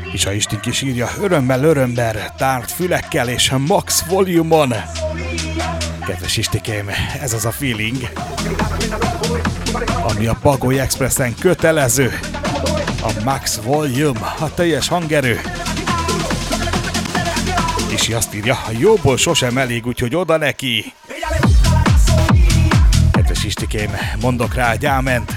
És a Istink is írja, örömmel, tárt fülekkel és max volume-on. Kedves Istikém, ez az a feeling, ami a Bagoly Expressen kötelező. A max volume, a teljes hangerő. És azt írja, a jóból sosem elég, úgyhogy oda neki. Kedves Istikém, mondok rá egy áment.